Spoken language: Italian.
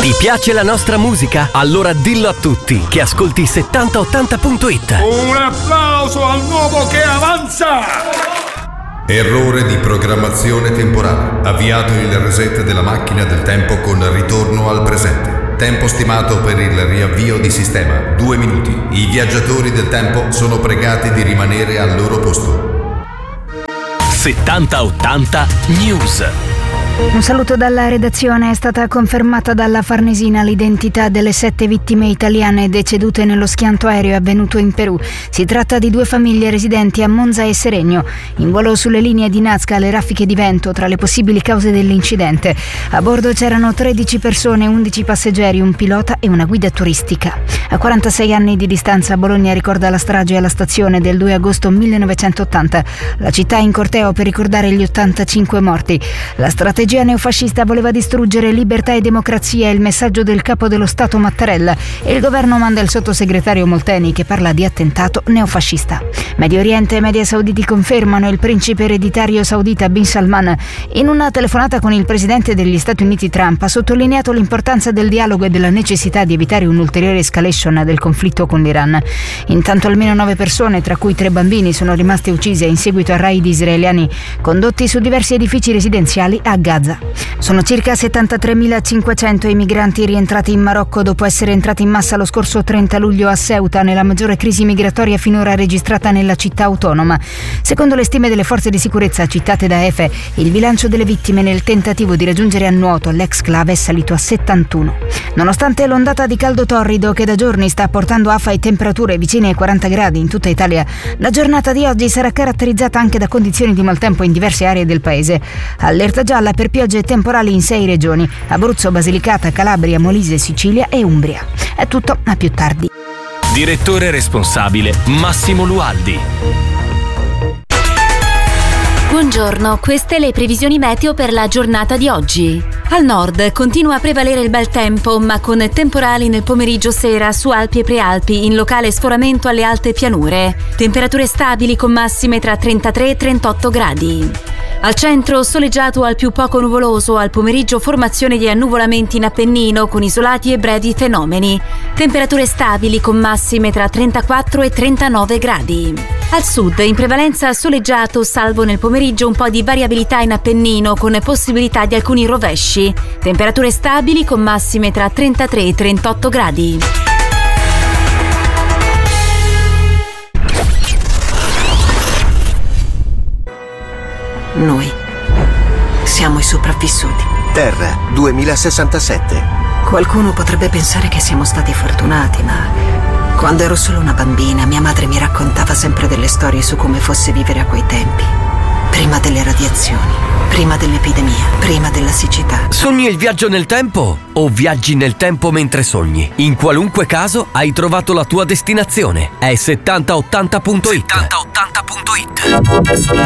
Ti piace la nostra musica? Allora dillo a tutti che ascolti 7080.it. Un applauso al nuovo che avanza! Errore di programmazione temporale. Avviato il reset della macchina del tempo con ritorno al presente. Tempo stimato per il riavvio di sistema 2 minuti. I viaggiatori del tempo sono pregati di rimanere al loro posto. 7080 News. Un saluto dalla redazione. È stata confermata dalla Farnesina l'identità delle 7 vittime italiane decedute nello schianto aereo avvenuto in Perù. Si tratta di 2 famiglie residenti a Monza e Seregno. In volo sulle linee di Nazca le raffiche di vento tra le possibili cause dell'incidente. A bordo c'erano 13 persone, 11 passeggeri, un pilota e una guida turistica. A 46 anni di distanza Bologna ricorda la strage alla stazione del 2 agosto 1980. La città in corteo per ricordare gli 85 morti. La strategia neofascista voleva distruggere libertà e democrazia, il messaggio del capo dello Stato Mattarella, e il governo manda il sottosegretario Molteni che parla di attentato neofascista. Medio Oriente e media sauditi confermano il principe ereditario saudita Bin Salman. In una telefonata con il presidente degli Stati Uniti Trump ha sottolineato l'importanza del dialogo e della necessità di evitare un'ulteriore escalation del conflitto con l'Iran. Intanto almeno 9 persone, tra cui 3 bambini, sono rimaste uccise in seguito a raid israeliani condotti su diversi edifici residenziali a Gaza. Sono circa 73.500 i migranti rientrati in Marocco dopo essere entrati in massa lo scorso 30 luglio a Ceuta, nella maggiore crisi migratoria finora registrata nella città autonoma. Secondo le stime delle forze di sicurezza citate da EFE, il bilancio delle vittime nel tentativo di raggiungere a nuoto l'ex-clave è salito a 71. Nonostante l'ondata di caldo torrido che da giorni sta portando afa e temperature vicine ai 40 gradi in tutta Italia, la giornata di oggi sarà caratterizzata anche da condizioni di maltempo in diverse aree del paese. Allerta gialla per piogge temporali in 6 regioni: Abruzzo, Basilicata, Calabria, Molise, Sicilia e Umbria. È tutto, a più tardi. Direttore responsabile Massimo Lualdi. Buongiorno, queste le previsioni meteo per la giornata di oggi. Al nord continua a prevalere il bel tempo, ma con temporali nel pomeriggio sera su Alpi e Prealpi, in locale sforamento alle alte pianure. Temperature stabili con massime tra 33 e 38 gradi. Al centro soleggiato al più poco nuvoloso, al pomeriggio formazione di annuvolamenti in Appennino con isolati e brevi fenomeni. Temperature stabili con massime tra 34 e 39 gradi. Al sud in prevalenza soleggiato, salvo nel pomeriggio un po' di variabilità in Appennino con possibilità di alcuni rovesci. Temperature stabili con massime tra 33 e 38 gradi. Noi siamo i sopravvissuti. Terra 2067. Qualcuno potrebbe pensare che siamo stati fortunati, ma quando ero solo una bambina mia madre mi raccontava sempre delle storie su come fosse vivere a quei tempi. Prima delle radiazioni, prima dell'epidemia, prima della siccità. Sogni il viaggio nel tempo o viaggi nel tempo mentre sogni? In qualunque caso hai trovato la tua destinazione. È 7080.it. 7080.it.